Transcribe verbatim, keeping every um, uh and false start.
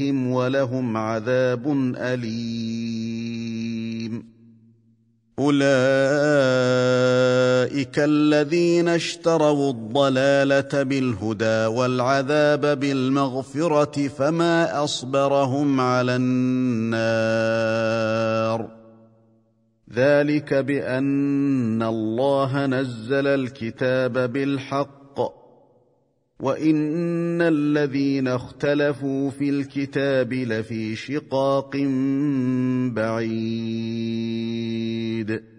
ولهم عذاب أليم. أولئك الذين اشتروا الضلالة بالهدى والعذاب بالمغفرة فما أصبرهم على النار. ذلك بأن الله نزل الكتاب بالحق وإن الذين اختلفوا في الكتاب لفي شقاق بعيد.